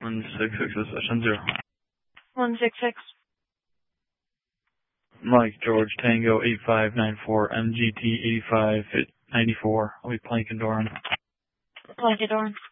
166 is session 0. 166. Mike George Tango 8594 MGT 85 94. I'll be Plankendoran. Plankendoran.